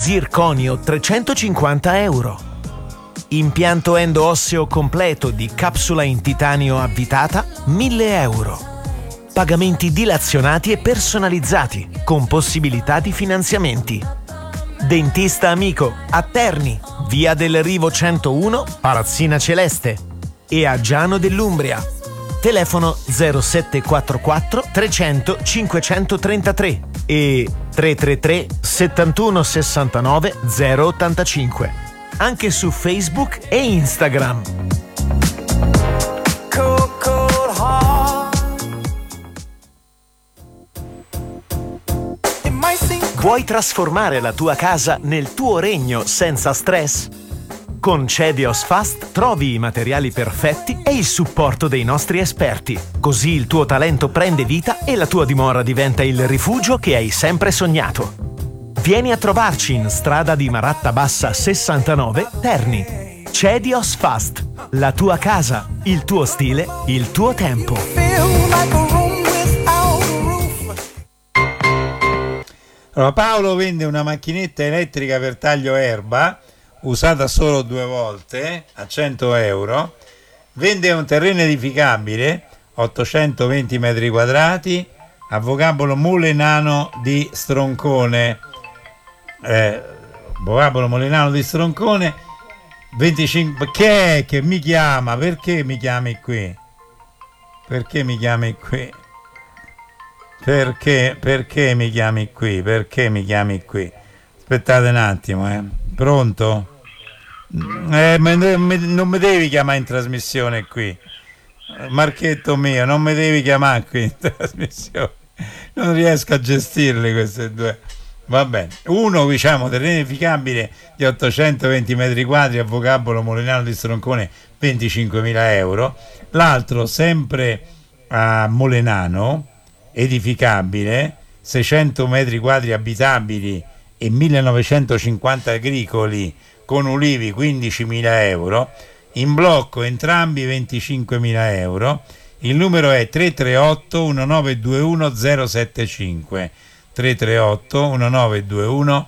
Zirconio 350 euro. Impianto endo-osseo completo di capsula in titanio avvitata 1000 euro. Pagamenti dilazionati e personalizzati con possibilità di finanziamenti. Dentista Amico a Terni, via del Rivo 101, Palazzina Celeste, e a Giano dell'Umbria. Telefono 0744 300 533 e 333 71 69 085. Anche su Facebook e Instagram. Vuoi trasformare la tua casa nel tuo regno senza stress? Con Cedios Fast trovi i materiali perfetti e il supporto dei nostri esperti. Così il tuo talento prende vita e la tua dimora diventa il rifugio che hai sempre sognato. Vieni a trovarci in strada di Maratta Bassa 69, Terni. Cedios Fast. La tua casa, il tuo stile, il tuo tempo. Allora, Paolo vende una macchinetta elettrica per taglio erba, usata solo 2 volte, a 100 euro. Vende un terreno edificabile, 820 metri quadrati, a vocabolo Molenano di Stroncone. Vocabolo Molenano di Stroncone, 25. Che è che mi chiama? Perché mi chiami qui? Perché mi chiami qui? Perché mi chiami qui? Perché mi chiami qui? Aspettate un attimo, Pronto? Non mi devi chiamare in trasmissione qui. Marchetto mio, non mi devi chiamare qui in trasmissione. Non riesco a gestirle queste due. Va bene. Uno, diciamo, terreno edificabile di 820 metri quadri a vocabolo Molenano di Stroncone, 25.000 euro. L'altro, sempre a Molenano, edificabile, 600 metri quadri abitabili e 1950 agricoli con ulivi, 15.000 euro. In blocco entrambi 25.000 euro. Il numero è 338 1921 075. 338 1921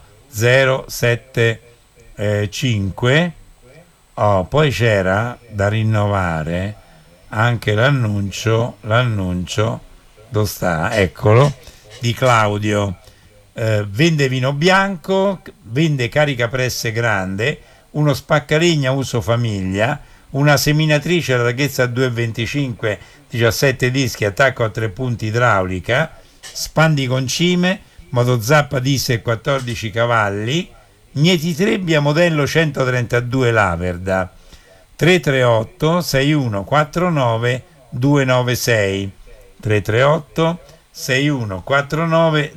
075. Poi c'era da rinnovare anche l'annuncio dove sta? Eccolo, di Claudio. Vende vino bianco, vende caricapresse grande, uno spaccalegna uso famiglia, una seminatrice alla larghezza 2,25, 17 dischi, attacco a 3 punti idraulica, spandi concime, motozappa diesel 14 cavalli, Mieti Trebbia modello 132 Laverda. 338 6149 296. 338 6149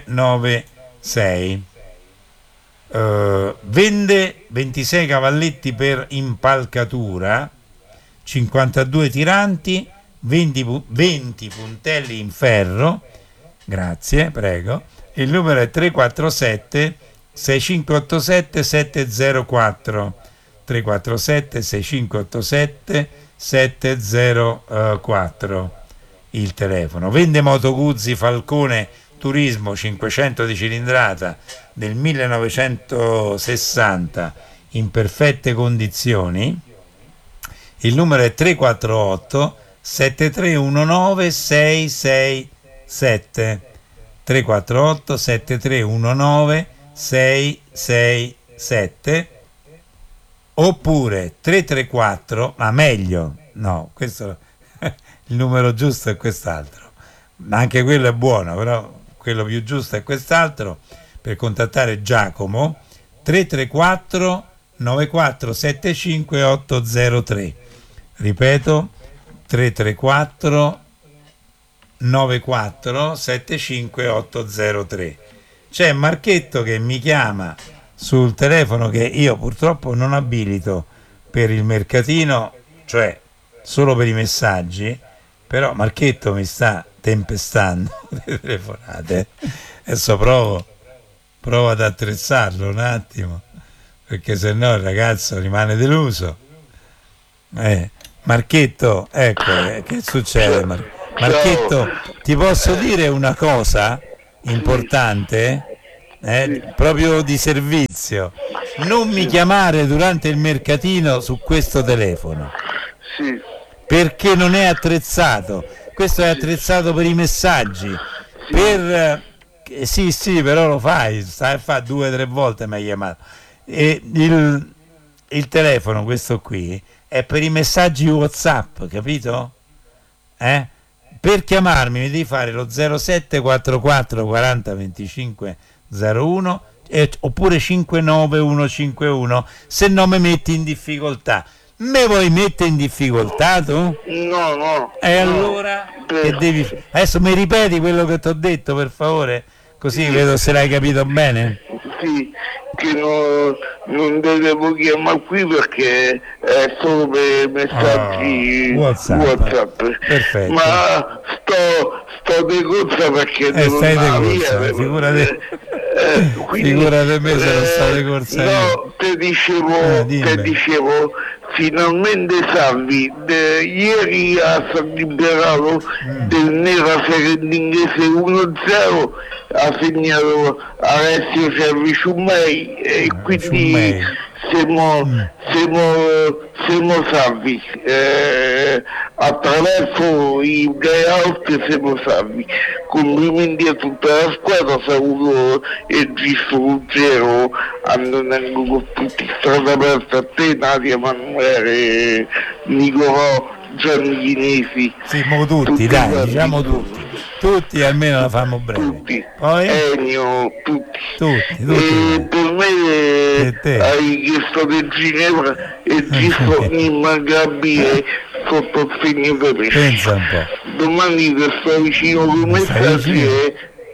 296. Vende 26 cavalletti per impalcatura, 52 tiranti, 20 puntelli in ferro. Grazie, prego. Il numero è 347 6587 704. 347 6587 704. Il telefono. Vende moto Guzzi Falcone Turismo 500 di cilindrata del 1960 in perfette condizioni. Il numero è 348 7319 667. 348 7319 667. Oppure 334, ma meglio, no, questo il numero giusto è quest'altro, ma anche quello è buono, però quello più giusto è quest'altro, per contattare Giacomo. 334 9475 803. Ripeto, 334 9475 803. C'è Marchetto che mi chiama sul telefono che io purtroppo non abilito per il mercatino, cioè solo per i messaggi, però Marchetto mi sta tempestando le telefonate. Adesso provo ad attrezzarlo un attimo, perché se no il ragazzo rimane deluso. Marchetto, ecco, che succede? Marchetto, ti posso dire una cosa importante? Proprio di servizio. Maurizio, non mi chiamare durante il mercatino su questo telefono. Sì. Perché non è attrezzato. Questo è attrezzato per i messaggi. Sì. Per sì, però lo fai, stai a fare 2 o 3 volte mi hai chiamato. E il telefono, questo qui, è per i messaggi WhatsApp, capito? Per chiamarmi mi devi fare lo 0744 40 25 01 oppure 59151, se no mi metti in difficoltà. Me vuoi mettere in difficoltà tu? No. E allora che devi... Adesso mi ripeti quello che ti ho detto, per favore, così sì. vedo se l'hai capito bene. Sì, che non devo chiamare qui perché è solo per messaggi WhatsApp. Perfetto. Ma sto di corsa perché devo stai di andare corsa, via. Figurati me se non sto di corsa io. No, te dicevo, finalmente Salvi, ieri ha liberato del Nera Serendinghese 1-0, ha segnato Alessio Cerviciumei e quindi siamo salvi, attraverso i playout siamo salvi. Complimenti a tutta la squadra, saluto il Gisto Ruggero, Antonello con tutti, strada aperta a te, Nadia, Emanuele, Nicolò, Gianni Chinesi. Sì, tutti, dai, diciamo tutti, almeno la fammo breve. Tutti. Poi? Ennio, tutti. Per me hai chiesto di Ginevra e Gisto immancabile sotto il segno per me. Pensa un po'. Domani ti sto vicino con messaggi e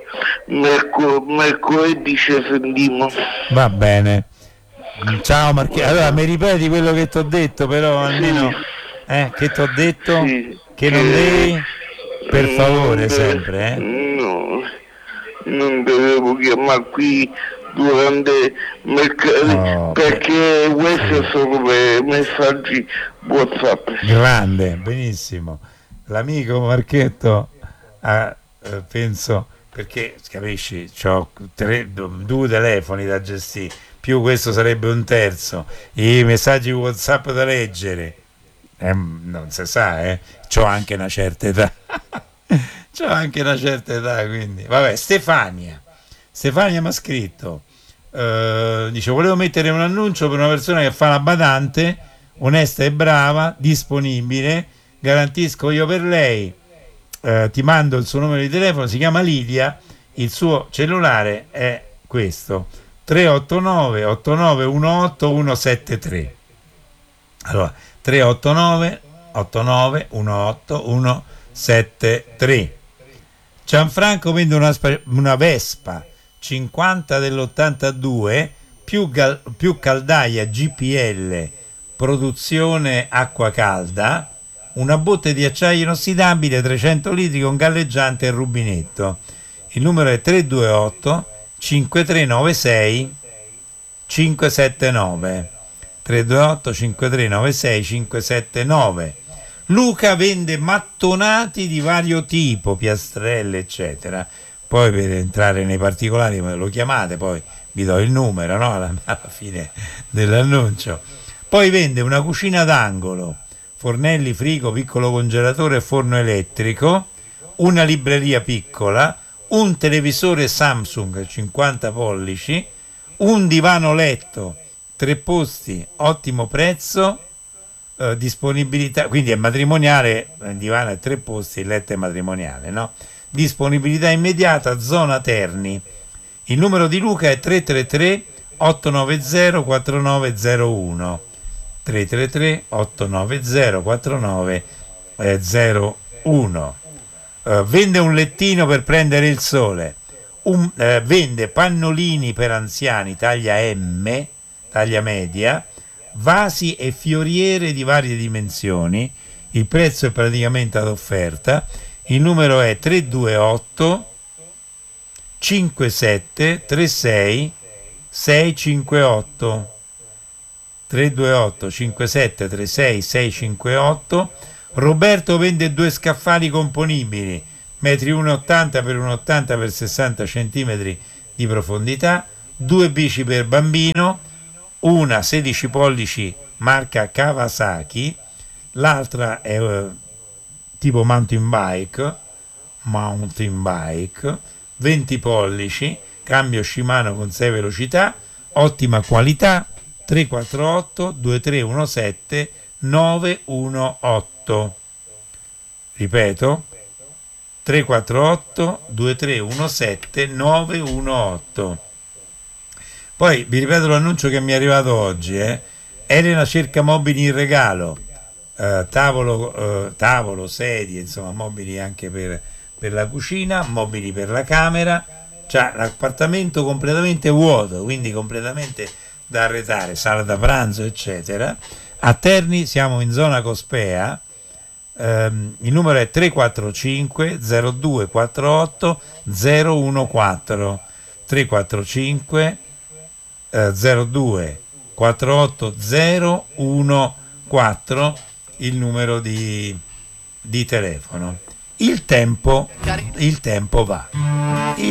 mercoledì ci sentiamo. Va bene. Ciao Marchese. Allora mi ripeti quello che ti ho detto, però almeno che ti ho detto? Sì, che non devi, per favore, sempre no, non dovevo chiamare qui durante perché questo è solo per messaggi WhatsApp. Grande, benissimo. L'amico Marchetto penso, perché capisci, ho 2 telefoni da gestire, più questo sarebbe un terzo, i messaggi WhatsApp da leggere, non si sa, c'ho anche una certa età. Quindi vabbè. Stefania mi ha scritto, dice: volevo mettere un annuncio per una persona che fa la badante, onesta e brava, disponibile, garantisco io per lei, ti mando il suo numero di telefono, si chiama Lidia, il suo cellulare è questo: 389 8918 173. Allora 389 8918 173. Gianfranco vende una Vespa 50 dell'82 più caldaia GPL produzione acqua calda, una botte di acciaio inossidabile 300 litri con galleggiante e rubinetto. Il numero è 328 5396 579. 328 5396 579. Luca vende mattonati di vario tipo, piastrelle eccetera. Poi per entrare nei particolari lo chiamate, poi vi do il numero, no? alla fine dell'annuncio. Poi vende una cucina d'angolo, fornelli, frigo, piccolo congelatore e forno elettrico, una libreria piccola, un televisore Samsung 50 pollici, un divano letto 3 posti, ottimo prezzo, disponibilità, quindi è matrimoniale, il divano è 3 posti, il letto è matrimoniale, no? Disponibilità immediata, zona Terni. Il numero di Luca è 333 890 4901. 333 890 4901. Vende un lettino per prendere il sole, vende pannolini per anziani taglia M, taglia media, vasi e fioriere di varie dimensioni. Il prezzo è praticamente ad offerta. Il numero è 328 57 36 658. 328 57 36 658. Roberto vende 2 scaffali componibili, metri 1,80 per 1,80 per 60 cm di profondità, 2 bici per bambino, una 16 pollici marca Kawasaki, l'altra è tipo mountain bike, 20 pollici, cambio Shimano con 6 velocità, ottima qualità, 348 2317 918. Ripeto, 348 2317 918. Poi vi ripeto l'annuncio che mi è arrivato oggi, Elena cerca mobili in regalo, tavolo, sedie, insomma mobili anche per la cucina, mobili per la camera, cioè l'appartamento completamente vuoto, quindi completamente da arredare, sala da pranzo eccetera. A Terni siamo in zona Cospea, il numero è 345 0248 014, 345 02 48 014, il numero di telefono. Il tempo va.